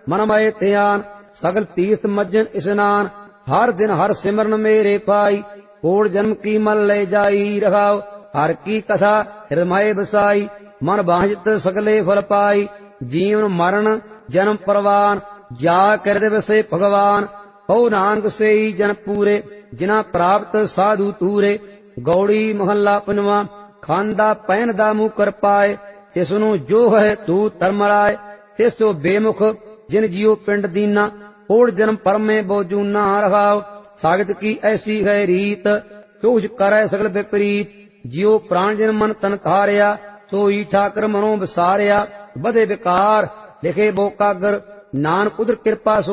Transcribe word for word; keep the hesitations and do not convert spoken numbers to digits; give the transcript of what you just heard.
ਮਨ ਮਏ ਧਿਆਨ ਸਗਲ ਤੀਰਥ ਮੱਜਨ ਇਸ਼ਨਾਨ ਹਰ ਦਿਨ ਹਰ ਸਿਮਰਨ ਮੇਰੇ ਪਾਈ ਕੋੜ ਜਨਮ ਕੀ ਮਲ ਲੈ ਜਾਈ ਰਹਾਉ ਹਰ ਕੀ ਕਥਾ ਹਿਰਦਮਏ ਬਸਾਈ ਮਨ ਬਾਝਿਤ ਸਗਲੇ ਫਲ ਪਾਈ ਜੀਵਨ ਮਰਨ ਜਨਮ ਪਰਵਾਨ ਜਾ ਕਰ ਦਿਵਸੇ ਭਗਵਾਨ ਕਉ ਨਾਨਕ ਸੇਈ ਜਨ ਪੂਰੇ ਜਿਨਾ ਪ੍ਰਾਪਤ ਸਾਧੂ ਤੂਰੇ ਗੌੜੀ ਮਹੱਲਾ ਪੰਜਵਾਂ ਖਾਂਦਾ ਪਹਿਨਦਾ ਮੂੰਹ ਕਰ ਪਾਏ ਤਿਸ ਨੂੰ ਜੋ ਹੈ ਤੂ ਧਰਮ ਰਾਏ ਤਿਸ ਤੋਂ ਬੇਮੁਖ ਜਿਨ ਜੀਉ ਪਿੰਡ ਦੀਨਾ ਕੋੜ ਜਨਮ ਪਰਮੇ ਬੋਜੂਨਾ ਰਹਾਉ ਸਾਗਤ ਕੀ ਐਸੀ ਹੈ ਰੀਤ ਚੋਜ ਕਰੈ ਸਗਲ ਵਿਪਰੀਤ ਜਿਉ ਪ੍ਰਾਣ ਜਨ ਮਨ ਤਨ ਧਾਰਿਆ ਸੋਈ ਠਾਕਰ ਮਨੋਂ ਵਿਸਾਰਿਆ ਵਧੇ ਵਿਕਾਰ ਲਿਖੇ ਬੋ ਕਾਗਰ ਨਾਨਕ ਉਦਰ ਕਿਰਪਾ